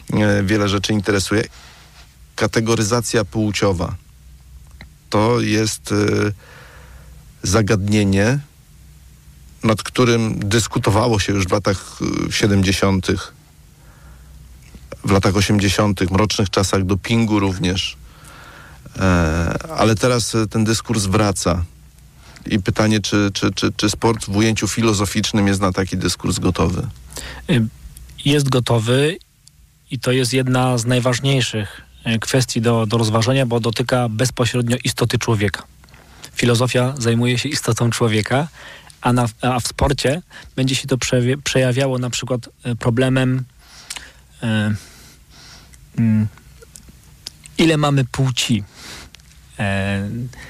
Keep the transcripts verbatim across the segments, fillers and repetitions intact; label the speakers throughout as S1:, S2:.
S1: wiele rzeczy interesuje. Kategoryzacja płciowa to jest zagadnienie, nad którym dyskutowało się już w latach siedemdziesiątych, w latach osiemdziesiątych, mrocznych czasach dopingu również. Ale teraz ten dyskurs wraca. I pytanie, czy, czy, czy, czy sport w ujęciu filozoficznym jest na taki dyskurs gotowy?
S2: Jest gotowy i to jest jedna z najważniejszych kwestii do, do rozważenia, bo dotyka bezpośrednio istoty człowieka. Filozofia zajmuje się istotą człowieka, a, na, a w sporcie będzie się to przejawi- przejawiało na przykład problemem e, m, ile mamy płci. E,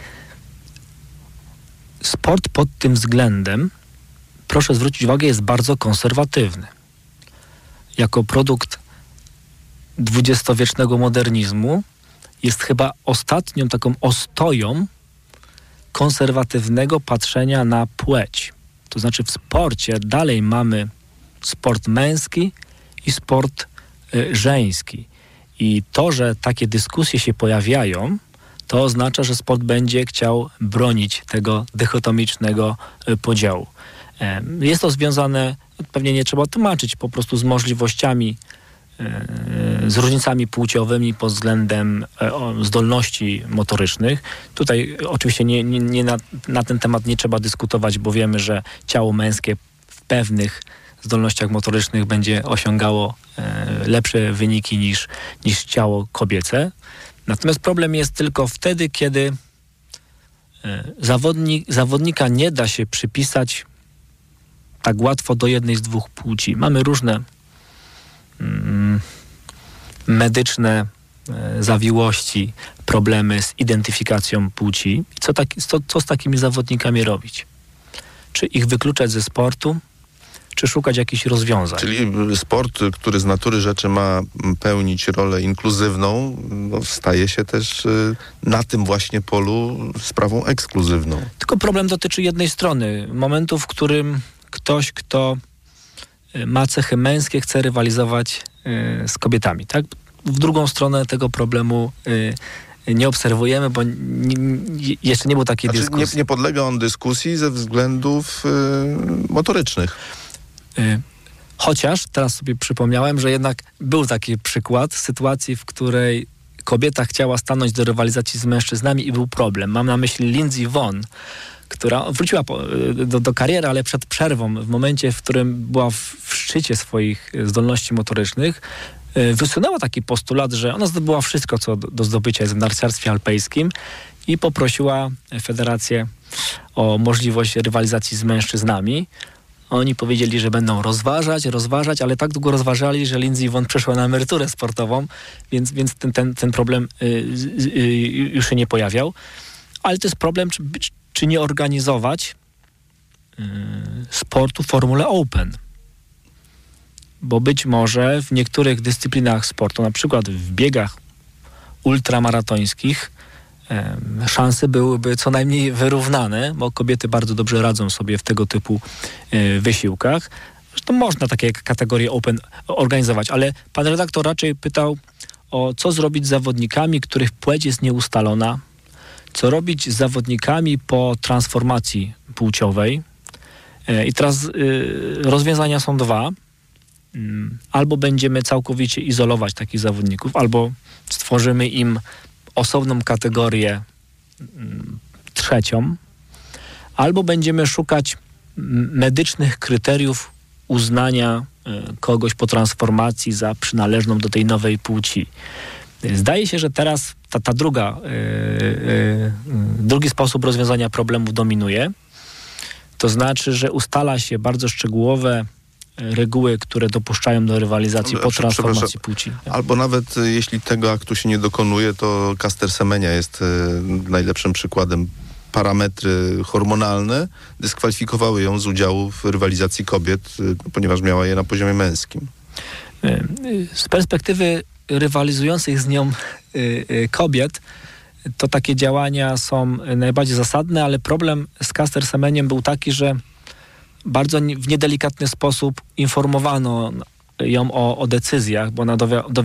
S2: sport pod tym względem, proszę zwrócić uwagę, jest bardzo konserwatywny. Jako produkt dwudziestowiecznego modernizmu jest chyba ostatnią taką ostoją konserwatywnego patrzenia na płeć. To znaczy w sporcie dalej mamy sport męski i sport y, żeński. I to, że takie dyskusje się pojawiają, to oznacza, że sport będzie chciał bronić tego dychotomicznego y, podziału. E, jest to związane, pewnie nie trzeba tłumaczyć, po prostu z możliwościami, z różnicami płciowymi pod względem zdolności motorycznych. Tutaj oczywiście nie, nie, nie na, na ten temat nie trzeba dyskutować, bo wiemy, że ciało męskie w pewnych zdolnościach motorycznych będzie osiągało lepsze wyniki niż, niż ciało kobiece. Natomiast problem jest tylko wtedy, kiedy zawodnik, zawodnika nie da się przypisać tak łatwo do jednej z dwóch płci. Mamy różne medyczne e, zawiłości, problemy z identyfikacją płci. Co, tak, co, co z takimi zawodnikami robić? Czy ich wykluczać ze sportu, czy szukać jakichś rozwiązań?
S1: Czyli sport, który z natury rzeczy ma pełnić rolę inkluzywną, no, staje się też y, na tym właśnie polu sprawą ekskluzywną.
S2: Tylko problem dotyczy jednej strony. Momentu, w którym ktoś, kto ma cechy męskie, chce rywalizować y, z kobietami, tak? W drugą stronę tego problemu y, nie obserwujemy, bo n- n- jeszcze nie było takiej
S1: znaczy,
S2: dyskusji.
S1: Nie, nie podlega on dyskusji ze względów y, motorycznych.
S2: Y, chociaż teraz sobie przypomniałem, że jednak był taki przykład sytuacji, w której kobieta chciała stanąć do rywalizacji z mężczyznami i był problem. Mam na myśli Lindsey Vonn, która wróciła po, do, do kariery, ale przed przerwą, w momencie, w którym była w, w szczycie swoich zdolności motorycznych, yy, wysunęła taki postulat, że ona zdobyła wszystko, co do, do zdobycia jest w narciarstwie alpejskim i poprosiła federację o możliwość rywalizacji z mężczyznami. Oni powiedzieli, że będą rozważać, rozważać, ale tak długo rozważali, że Lindsey Vonn przeszła na emeryturę sportową, więc, więc ten, ten, ten problem yy, yy, już się nie pojawiał. Ale to jest problem, czy być czy nie organizować y, sportu w Formule Open. Bo być może w niektórych dyscyplinach sportu, na przykład w biegach ultramaratońskich, y, szanse byłyby co najmniej wyrównane, bo kobiety bardzo dobrze radzą sobie w tego typu y, wysiłkach. Zresztą można takie kategorie Open organizować, ale pan redaktor raczej pytał o co zrobić z zawodnikami, których płeć jest nieustalona, co robić z zawodnikami po transformacji płciowej. I teraz y, rozwiązania są dwa. Y, albo będziemy całkowicie izolować takich zawodników, albo stworzymy im osobną kategorię y, trzecią, albo będziemy szukać medycznych kryteriów uznania y, kogoś po transformacji za przynależną do tej nowej płci. Zdaje się, że teraz ta, ta druga, yy, yy, drugi sposób rozwiązania problemów dominuje. To znaczy, że ustala się bardzo szczegółowe reguły, które dopuszczają do rywalizacji po transformacji płci.
S1: Albo nawet jeśli tego aktu się nie dokonuje, to Caster Semenya jest yy, najlepszym przykładem. Parametry hormonalne dyskwalifikowały ją z udziału w rywalizacji kobiet, yy, ponieważ miała je na poziomie męskim.
S2: Yy, z perspektywy rywalizujących z nią y, y, kobiet, to takie działania są najbardziej zasadne, ale problem z Caster Semeniem był taki, że bardzo w niedelikatny sposób informowano ją o, o decyzjach, bo ona dowi-